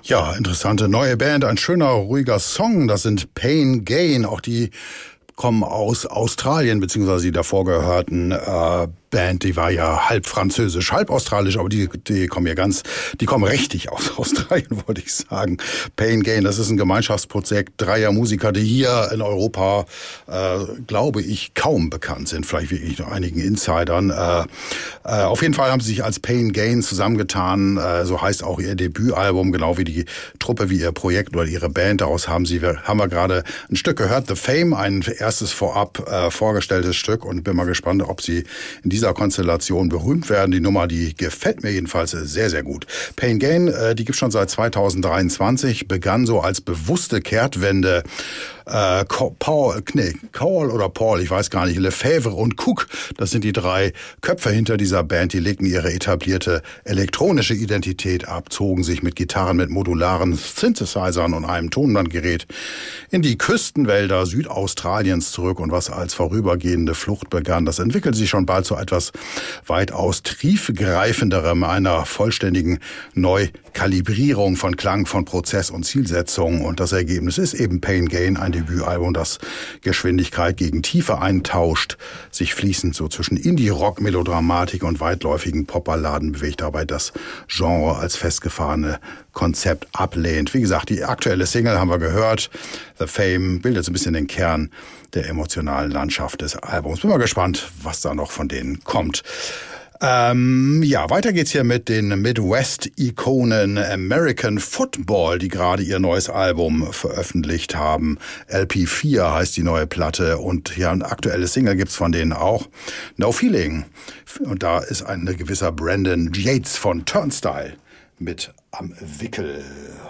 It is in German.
Ja, interessante neue Band, ein schöner, ruhiger Song. Das sind Pain Gain. Auch die kommen aus Australien, beziehungsweise die davor gehörten Band, die war ja halb französisch, halb australisch, aber die kommen richtig aus Australien, wollte ich sagen. Pain Gain, das ist ein Gemeinschaftsprojekt dreier Musiker, die hier in Europa, glaube ich, kaum bekannt sind, vielleicht wirklich nur einigen Insidern. Auf jeden Fall haben sie sich als Pain Gain zusammengetan, so heißt auch ihr Debütalbum, genau wie die Truppe, wie ihr Projekt oder ihre Band. Daraus haben wir gerade ein Stück gehört, The Fame, ein erstes vorab vorgestelltes Stück, und bin mal gespannt, ob sie in dieser Konstellation berühmt werden. Die Nummer, die gefällt mir jedenfalls sehr, sehr gut. Pain Gain, die gibt's schon seit 2023, begann so als bewusste Kehrtwende. Paul, ich weiß gar nicht, Lefebvre und Cook, das sind die drei Köpfe hinter dieser Band, die legten ihre etablierte elektronische Identität ab, zogen sich mit Gitarren, mit modularen Synthesizern und einem Tonbandgerät in die Küstenwälder Südaustraliens zurück, und was als vorübergehende Flucht begann, das entwickelte sich schon bald zu etwas weitaus tiefgreifenderem, einer vollständigen Neukalibrierung von Klang, von Prozess und Zielsetzung, und das Ergebnis ist eben Pain Gain, ein Debütalbum, das Geschwindigkeit gegen Tiefe eintauscht, sich fließend so zwischen Indie-Rock, Melodramatik und weitläufigen Popballaden bewegt, dabei das Genre als festgefahrene Konzept ablehnt. Wie gesagt, die aktuelle Single haben wir gehört. The Fame bildet so ein bisschen den Kern der emotionalen Landschaft des Albums. Bin mal gespannt, was da noch von denen kommt. Weiter geht's hier mit den Midwest-Ikonen American Football, die gerade ihr neues Album veröffentlicht haben. LP4 heißt die neue Platte, und ja, eine aktuelle Single gibt's von denen auch. No Feeling. Und da ist ein gewisser Brandon Yates von Turnstile mit am Wickel.